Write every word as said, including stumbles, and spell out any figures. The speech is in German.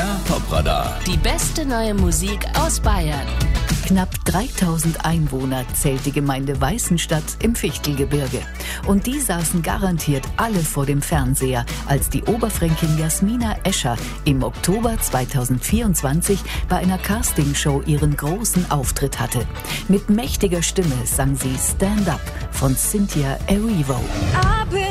Der Top-Radar. Die beste neue Musik aus Bayern. Knapp dreitausend Einwohner zählt die Gemeinde Weißenstadt im Fichtelgebirge. Und die saßen garantiert alle vor dem Fernseher, als die Oberfränkin Jasmina Escher im Oktober zweitausendvierundzwanzig bei einer Castingshow ihren großen Auftritt hatte. Mit mächtiger Stimme sang sie Stand Up von Cynthia Erivo.